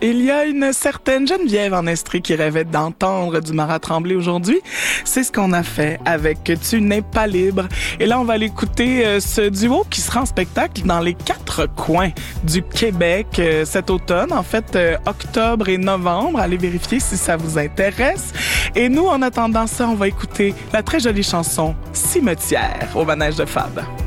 Il y a une certaine Geneviève en Estrie qui rêvait d'entendre du Marat Tremblay aujourd'hui. C'est ce qu'on a fait avec Tu n'es pas libre. Et là, on va aller écouter ce duo qui sera en spectacle dans les 4 coins du Québec cet automne. En fait, octobre et novembre. Allez vérifier si ça vous intéresse. Et nous, en attendant ça, on va écouter la très jolie chanson Cimetière au manège de Fab.